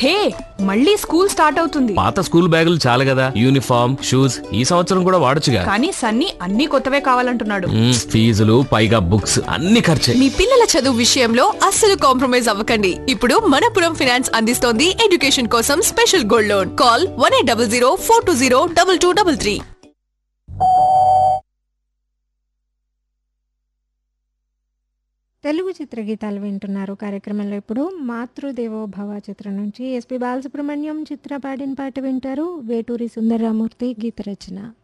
హే, మళ్ళీ school start అవుతుంది. పాత స్కూల్ బ్యాగులు చాలు కదా, యూనిఫామ్ షూస్ ఈ సంవత్సరం కూడా వాడొచ్చుగా. కానీ సన్నీ అన్ని కొత్తవే కావాలంటున్నాడు. ఫీజులు పైగా బుక్స్ అన్ని ఖర్చే. మీ పిల్లల చదువు విషయంలో అస్సలు కాంప్రమైజ్ అవ్వకండి. ఇప్పుడు మనపురం ఫైనాన్స్ అందిస్తోంది ఎడ్యుకేషన్ కోసం special gold loan. Call 1800 420 2233. Telugu చిత్రగీతాలు వింటున్నారు. కార్యక్రమంలో ఇప్పుడు మాతృదేవో భవ చిత్రం నుంచి ఎస్పి బాలసుబ్రహ్మణ్యం చిత్ర పాడిన పాట వింటారు. వేటూరి సుందరరామూర్తి గీత రచన.